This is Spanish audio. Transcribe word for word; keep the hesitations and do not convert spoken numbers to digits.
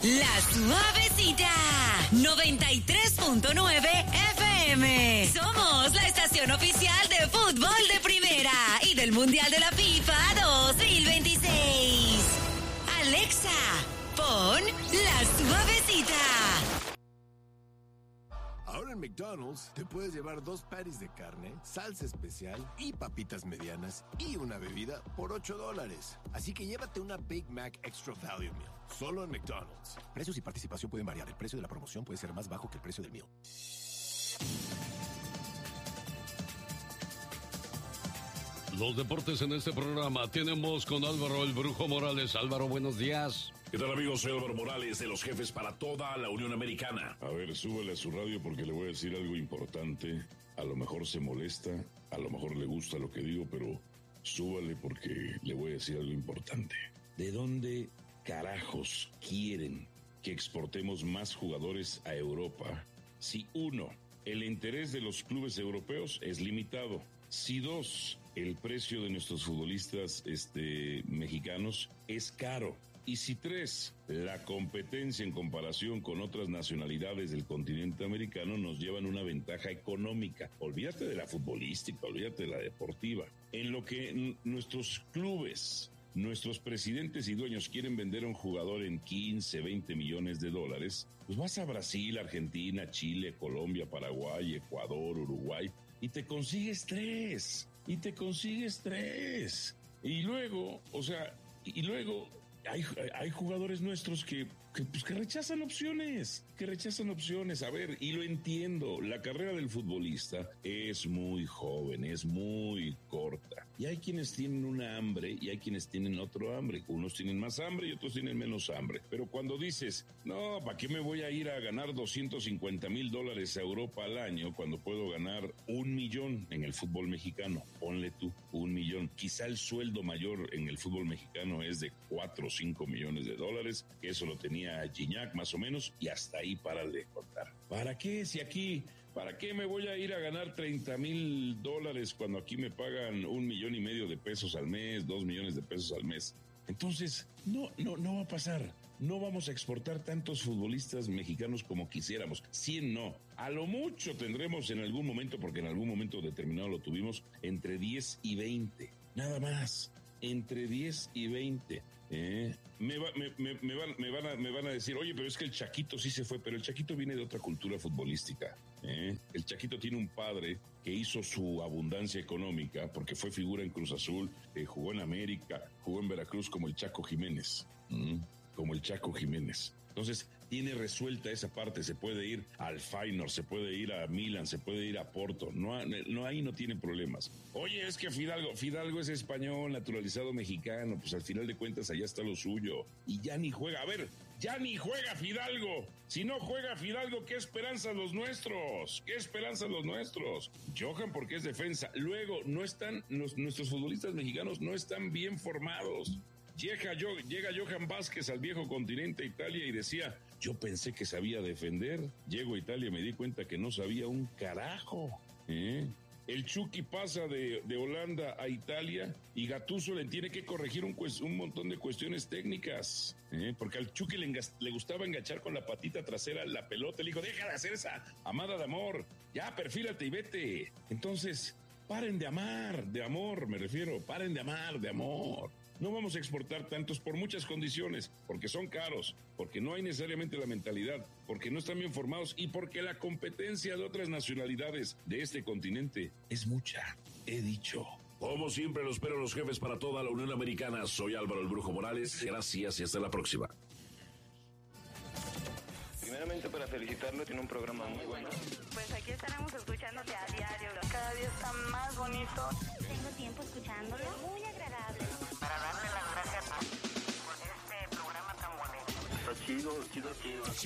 La Suavecita, noventa y tres punto nueve F M. Somos la estación oficial de fútbol de primera y del Mundial de la FIFA dos mil veintiséis. Alexa, pon La Suavecita. Ahora en McDonald's te puedes llevar dos patties de carne, salsa especial y papitas medianas y una bebida por ocho dólares. Así que llévate una Big Mac Extra Value Meal, solo en McDonald's. Precios y participación pueden variar. El precio de la promoción puede ser más bajo que el precio del meal. Los deportes en este programa tenemos con Álvaro el Brujo Morales. Álvaro, buenos días. ¿Qué tal, amigos? Soy Álvaro Morales, de los jefes para toda la Unión Americana. A ver, súbele a su radio porque le voy a decir algo importante. A lo mejor se molesta, a lo mejor le gusta lo que digo, pero súbale porque le voy a decir algo importante. ¿De dónde carajos quieren que exportemos más jugadores a Europa? Si uno, el interés de los clubes europeos es limitado. Si dos, el precio de nuestros futbolistas este, mexicanos es caro. Y si tres, la competencia en comparación con otras nacionalidades del continente americano nos llevan una ventaja económica. Olvídate de la futbolística, olvídate de la deportiva. En lo que n- nuestros clubes, nuestros presidentes y dueños quieren vender a un jugador en quince, veinte millones de dólares, pues vas a Brasil, Argentina, Chile, Colombia, Paraguay, Ecuador, Uruguay, y te consigues tres, y te consigues tres. Y luego, o sea, y luego... Hay, hay jugadores nuestros que, que, pues que rechazan opciones, que rechazan opciones. A ver, y lo entiendo, la carrera del futbolista es muy joven, es muy corta. Y hay quienes tienen una hambre y hay quienes tienen otro hambre. Unos tienen más hambre y otros tienen menos hambre. Pero cuando dices, no, ¿para qué me voy a ir a ganar doscientos cincuenta mil dólares a Europa al año cuando puedo ganar un millón en el fútbol mexicano? Ponle tú, un millón. Quizá el sueldo mayor en el fútbol mexicano es de cuatro cinco millones de dólares, que eso lo tenía Gignac más o menos, y hasta ahí para de contar. ¿Para qué? Si aquí, ¿para qué me voy a ir a ganar treinta mil dólares cuando aquí me pagan un millón y medio de pesos al mes, dos millones de pesos al mes? Entonces, no, no, no va a pasar. No vamos a exportar tantos futbolistas mexicanos como quisiéramos. cien no. A lo mucho tendremos en algún momento, porque en algún momento determinado lo tuvimos, entre diez y veinte. Nada más. Entre diez y veinte. ¿Eh? Me, va, me, me, me, van, me, van a, me van a decir, oye, pero es que el Chaquito sí se fue, pero el Chaquito viene de otra cultura futbolística. ¿Eh? El Chaquito tiene un padre que hizo su abundancia económica porque fue figura en Cruz Azul, eh, jugó en América, jugó en Veracruz como el Chaco Jiménez. ¿Mm? Como el Chaco Jiménez. Entonces, tiene resuelta esa parte, se puede ir al Feyenoord, se puede ir a Milan, se puede ir a Porto, no, no ahí no tiene problemas. Oye, es que Fidalgo, Fidalgo es español, naturalizado mexicano, pues al final de cuentas allá está lo suyo, y ya ni juega, a ver, ya ni juega Fidalgo, si no juega Fidalgo, ¿qué esperanzas los nuestros? ¿Qué esperanzas los nuestros? Johan porque es defensa, luego no están, los, nuestros futbolistas mexicanos no están bien formados. Llega, yo, llega Johan Vázquez al viejo continente Italia y decía, yo pensé que sabía defender. Llego a Italia y me di cuenta que no sabía un carajo. ¿Eh? El Chucky pasa de, de Holanda a Italia y Gattuso le tiene que corregir un, un montón de cuestiones técnicas. ¿Eh? Porque al Chucky le, engas, le gustaba enganchar con la patita trasera la pelota. Le dijo, deja de hacer esa amada de amor. Ya, perfílate y vete. Entonces, paren de amar, de amor me refiero. Paren de amar, de amor. No vamos a exportar tantos por muchas condiciones, porque son caros, porque no hay necesariamente la mentalidad, porque no están bien formados y porque la competencia de otras nacionalidades de este continente es mucha, he dicho. Como siempre, los espero los jefes para toda la Unión Americana. Soy Álvaro el Brujo Morales. Gracias y hasta la próxima. Primeramente para felicitarlo, tiene un programa muy bueno. Pues aquí estaremos escuchándote a diario. Cada día está más bonito. Tengo tiempo escuchándolo. Muy agradable. Para darle las gracias por este programa tan bonito. Está chido, chido, chido.